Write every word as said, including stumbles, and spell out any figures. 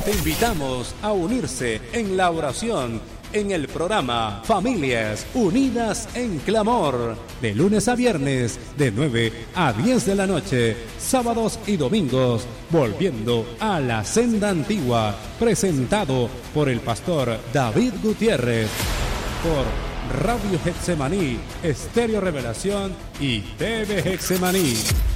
Te invitamos a unirse en la oración en el programa Familias Unidas en Clamor, de lunes a viernes, de nueve a diez de la noche, sábados y domingos, volviendo a la senda antigua, presentado por el pastor David Gutiérrez, por Radio Getsemaní, Estéreo Revelación y T V Getsemaní.